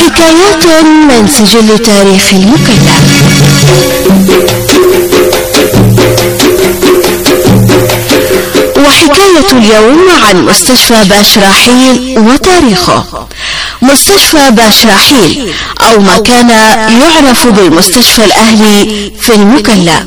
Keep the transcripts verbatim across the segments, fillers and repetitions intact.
حكايات من سجل تاريخ المكلا. وحكاية اليوم عن مستشفى باشراحيل وتاريخه. مستشفى باشراحيل أو ما كان يعرف بالمستشفى الأهلي في المكلا،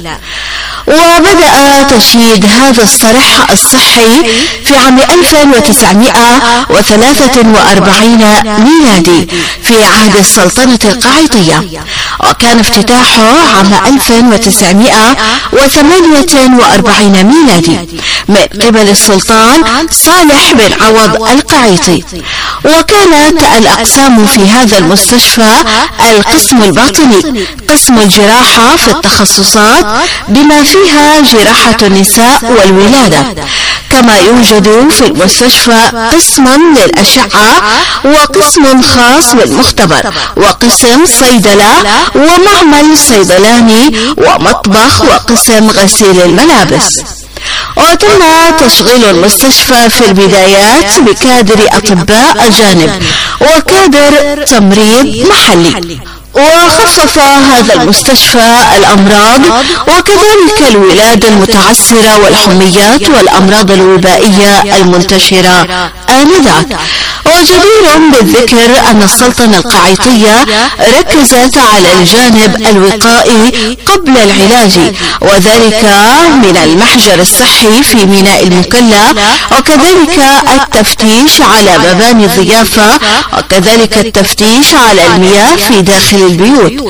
وبدأ تشييد هذا الصرح الصحي في عام ألف وتسعمائة وثلاثة وأربعين ميلادي في عهد السلطنة القعيطية، وكان افتتاحه عام ألف وتسعمائة وثمانية وأربعين ميلادي من قبل السلطان صالح بن عوض القعيطي. وكانت الأقسام في هذا المستشفى: القسم الباطني، قسم الجراحة في التخصصات بما فيها جراحة النساء والولادة، كما يوجد في المستشفى قسم للأشعة وقسم خاص بالمختبر وقسم صيدلة ومعمل صيدلاني ومطبخ وقسم غسيل الملابس. وتم تشغيل المستشفى في البدايات بكادر أطباء أجانب وكادر تمريض محلي، وخفف هذا المستشفى الأمراض وكذلك الولادة المتعسرة والحميات والأمراض الوبائية المنتشرة آنذاك. وجدير بالذكر أن السلطنة القعيطية ركزت على الجانب الوقائي قبل العلاج، وذلك من المحجر الصحي في ميناء المكلا، وكذلك التفتيش على مباني الضيافة، وكذلك التفتيش على المياه في داخل البيوت.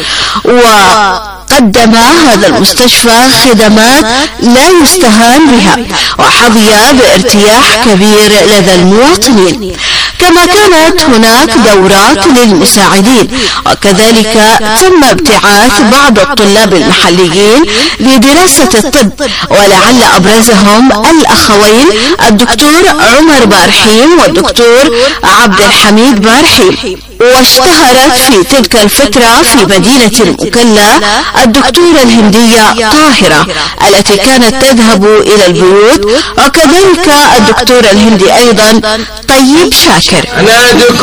وقدم هذا المستشفى خدمات لا يستهان بها، وحظي بارتياح كبير لدى المواطنين. كما كانت هناك دورات للمساعدين، وكذلك تم ابتعاث بعض الطلاب المحليين لدراسة الطب، ولعل أبرزهم الأخوين الدكتور عمر بارحيم والدكتور عبد الحميد بارحيم. واشتهرت في تلك الفترة في مدينة المكلا الدكتورة الهندية طاهرة التي كانت تذهب إلى البيوت، وكذلك الدكتور الهندي أيضا طيب شاكر. أنا دكتور